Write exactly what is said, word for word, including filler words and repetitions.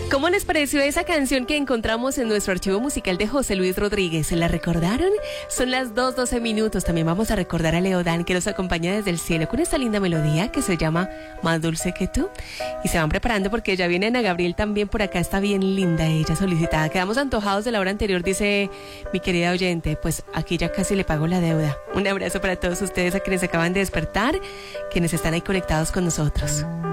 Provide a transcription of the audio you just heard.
¿Cómo les pareció esa canción que encontramos en nuestro archivo musical de José Luis Rodríguez? ¿Se la recordaron? Son las dos doce minutos. También vamos a recordar a Leodán, que nos acompaña desde el cielo con esta linda melodía que se llama Más Dulce que Tú. Y se van preparando porque ya viene Ana Gabriel también por acá. Está bien linda ella, solicitada. Quedamos antojados de la hora anterior, dice mi querida oyente. Pues aquí ya casi le pago la deuda. Un abrazo para todos ustedes, a quienes acaban de despertar, quienes están ahí conectados con nosotros.